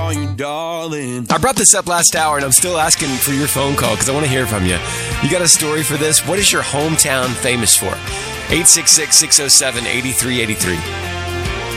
call you darling. I brought this up last hour, and I'm still asking for your phone call because I want to hear from you. You got a story for this? What is your hometown famous for? 866-607-8383.